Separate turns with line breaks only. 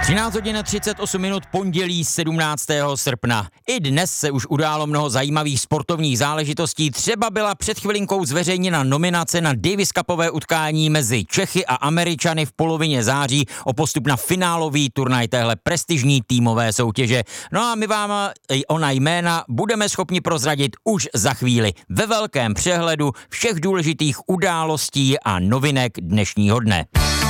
13 hodin 38 minut, pondělí 17. srpna. I dnes se už událo mnoho zajímavých sportovních záležitostí. Třeba byla před chvilinkou zveřejněna nominace na Davis Cupové utkání mezi Čechy a Američany v polovině září o postup na finálový turnaj téhle prestižní týmové soutěže. No a my vám ona jména budeme schopni prozradit už za chvíli ve velkém přehledu všech důležitých událostí a novinek dnešního dne.